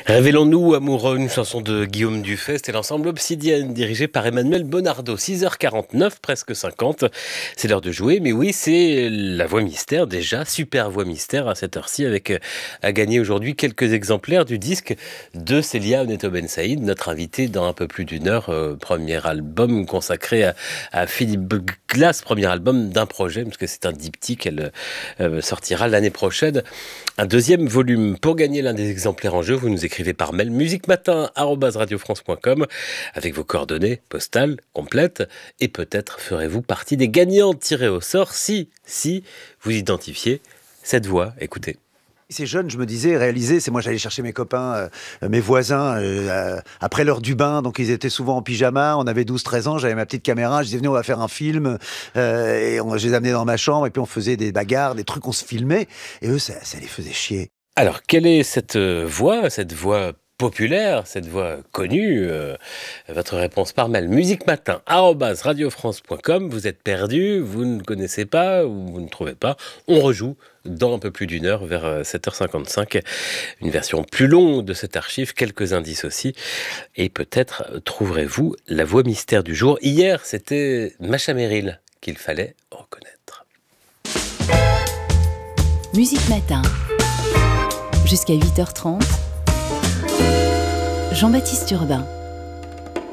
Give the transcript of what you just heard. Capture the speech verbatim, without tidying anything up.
Révélons-nous amoureux, une chanson de Guillaume Dufay et l'ensemble Obsidienne dirigé par Emmanuel Bonardo. six heures quarante-neuf, presque cinquante, c'est l'heure de jouer. Mais oui, c'est la voix mystère déjà, super voix mystère à cette heure-ci, avec à gagner aujourd'hui quelques exemplaires du disque de Célia Oneto Ben Saïd, notre invitée dans un peu plus d'une heure. Euh, premier album consacré à, à Philippe Glass, premier album d'un projet, parce que c'est un diptyque, elle euh, sortira l'année prochaine. Un deuxième volume. Pour gagner l'un des exemplaires en jeu, vous nous écrivez par mail musicmatin arobase radiofrance point com avec vos coordonnées postales complètes et peut-être ferez-vous partie des gagnants tirés au sort si, si vous identifiez cette voix. Écoutez. C'est jeune, je me disais, réaliser, c'est moi j'allais chercher mes copains, euh, mes voisins, euh, après l'heure du bain, donc ils étaient souvent en pyjama, on avait douze treize ans, j'avais ma petite caméra, je disais venez on va faire un film, euh, et on, je les amenais dans ma chambre, et puis on faisait des bagarres, des trucs, on se filmait, et eux ça, ça les faisait chier. Alors, quelle est cette voix, cette voix populaire, cette voix connue? euh, Votre réponse par mail musicmatin arobase radiofrance point com. Vous êtes perdu, vous ne connaissez pas ou vous ne trouvez pas. On rejoue dans un peu plus d'une heure, vers sept heures cinquante-cinq, une version plus longue de cette archive, quelques indices aussi, et peut-être trouverez-vous la voix mystère du jour. Hier, c'était Macha Merrill qu'il fallait reconnaître. Musique Matin, jusqu'à huit heures trente, Jean-Baptiste Urbain.